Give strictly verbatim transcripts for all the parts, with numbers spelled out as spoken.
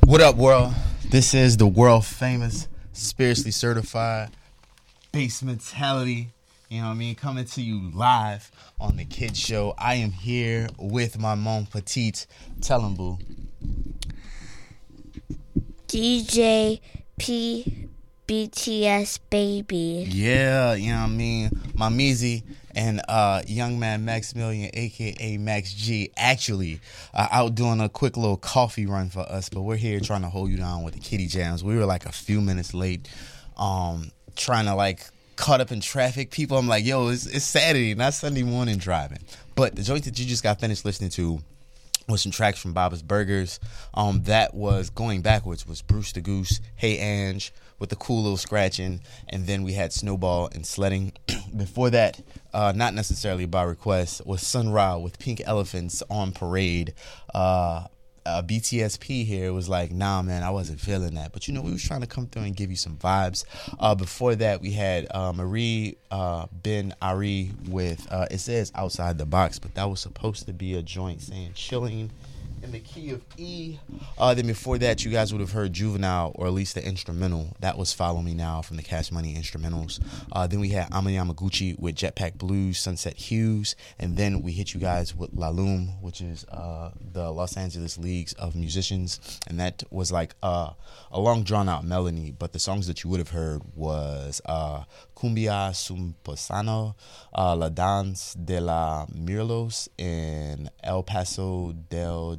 What up, world? This is the world famous, spiritually certified Bass Mentality. You know what I mean? Coming to you live on the Kid Show. I am here with my mom, Petite. Tell him, boo. D J P B T S Baby. Yeah, you know what I mean? My Meezy and uh, young man Maximilian, a k a. Max G, actually uh, out doing a quick little coffee run for us, but we're here trying to hold you down with the Kitty Jams. We were like a few minutes late, um, trying to like caught up in traffic. People, I'm like, yo, it's, it's Saturday, not Sunday morning driving. But the joint that you just got finished listening to was some tracks from Baba's Burgers. Um, that was Going Backwards, was Bruce the Goose, Hey Ange, with the cool little scratching, and then we had Snowball and Sledding. Before that, uh, not necessarily by request, was Sun Ra with Pink Elephants on Parade. Uh, uh, B T S P here was like, nah, man, I wasn't feeling that. But, you know, we was trying to come through and give you some vibes. Uh, before that, we had uh, Marie uh, Ben Ari with, uh, it says Outside the Box, but that was supposed to be a joint saying chilling in the key of E. Uh, then before that, you guys would have heard Juvenile, or at least the instrumental. That was Follow Me Now from the Cash Money instrumentals. Uh, then we had Ama Yamaguchi with Jetpack Blues, Sunset Hues. And then we hit you guys with La Lume, which is uh, the Los Angeles Leagues of Musicians. And that was like uh, a long drawn-out melody. But the songs that you would have heard was uh, Cumbia Sumposano, uh, La Danse de la Mirlos, and El Paso del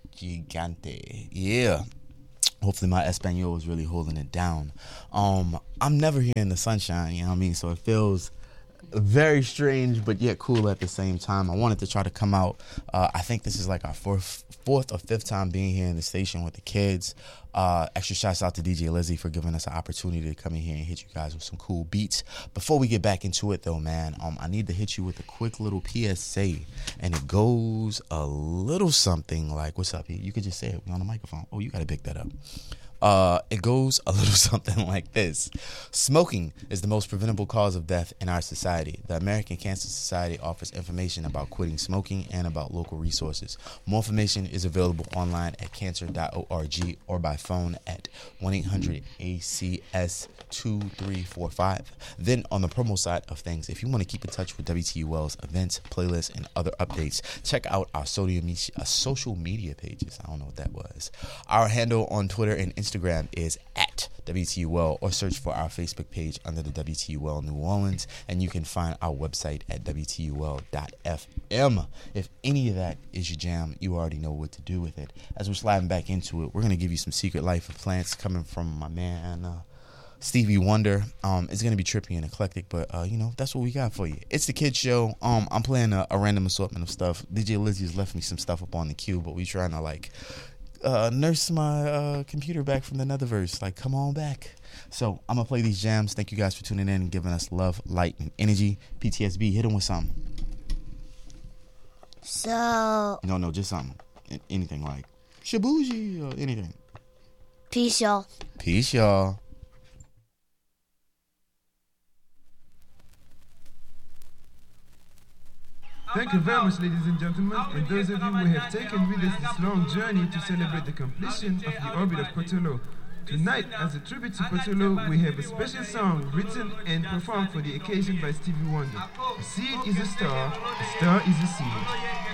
Gigante. Yeah. Hopefully my Espanol is really holding it down. Um, I'm never here in the sunshine, you know what I mean? So it feels very strange, but yet cool at the same time. I wanted to try to come out. Uh, I think this is like our fourth, fourth or fifth time being here in the station with the kids. Uh, extra shouts out to D J Lizzie for giving us an opportunity to come in here and hit you guys with some cool beats. Before we get back into it, though, man, um, I need to hit you with a quick little P S A, and it goes a little something like, what's up? You could just say it. We're on the microphone. Oh, you got to pick that up. Uh, it goes a little something like this. Smoking is the most preventable cause of death in our society. The American Cancer Society offers information about quitting smoking and about local resources. More information is available online at cancer dot org or by phone at one eight hundred A C S two three four five. Then on the promo side of things, if you want to keep in touch with W T U L's events, playlists, and other updates, check out our social media pages. I don't know what that was. Our handle on Twitter and Instagram Instagram is at W T U L, or search for our Facebook page under the W T U L New Orleans, and you can find our website at W T U L dot F M. If any of that is your jam, you already know what to do with it. As we're sliding back into it, we're going to give you some Secret Life of Plants coming from my man uh, Stevie Wonder. Um, it's going to be trippy and eclectic, but, uh, you know, that's what we got for you. It's the Kid Show. Um, I'm playing a, a random assortment of stuff. D J Lizzie has left me some stuff up on the queue, but we trying to, like, Uh, nurse my uh, computer back from the Netherverse. Like, come on back. So I'm gonna play these jams. Thank you guys for tuning in and giving us love, light, and energy. P T S B, hit them with something. So no, no, just something. Anything like Shabuji or anything. Peace, y'all. Peace, y'all. Thank you very much, ladies and gentlemen, and those of you who have taken with us this long journey to celebrate the completion of the orbit of Potolo. Tonight, as a tribute to Potolo, we have a special song written and performed for the occasion by Stevie Wonder. A seed is a star, a star is a seed.